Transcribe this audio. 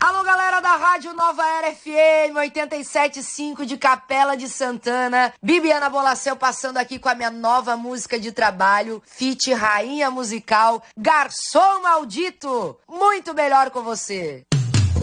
Alô, galera da Rádio Nova Era FM 87.5 de Capela de Santana. Bibiana Bolacel passando aqui com a minha nova música de trabalho, feat Rainha Musical, Garçom Maldito. Muito melhor com você.